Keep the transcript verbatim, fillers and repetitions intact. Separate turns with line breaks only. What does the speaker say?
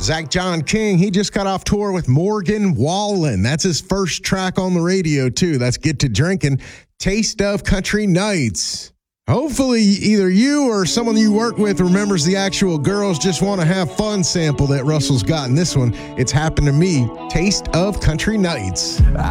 Zach John King, he just got off tour with Morgan Wallen. That's his first track on the radio, too. That's Get to Drinking. Taste of Country Nights. Hopefully either you or someone you work with remembers the actual Girls Just Want to Have Fun sample that Russell's got in this one. It's Happened to Me. Taste of Country Nights.